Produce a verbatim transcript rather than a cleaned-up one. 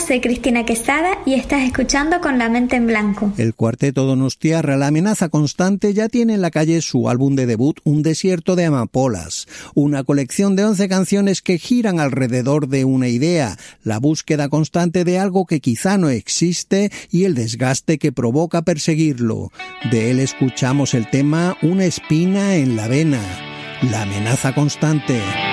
soy Cristina Quesada y estás escuchando Con la mente en blanco. El cuarteto donostiarra La Amenaza Constante ya tiene en la calle su álbum de debut Un desierto de amapolas, una colección de once canciones que giran alrededor de una idea, la búsqueda constante de algo que quizá no existe y el desgaste que provoca perseguirlo. De él escuchamos el tema Una espina en la vena, La Amenaza Constante.